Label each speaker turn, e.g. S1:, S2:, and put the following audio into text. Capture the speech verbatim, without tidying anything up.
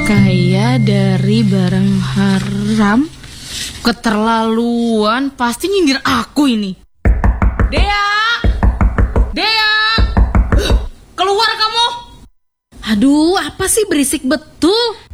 S1: Kaya dari barang haram, keterlaluan, pasti nyindir aku ini. Dea! Dea! Keluar kamu!
S2: Aduh, apa sih berisik betul?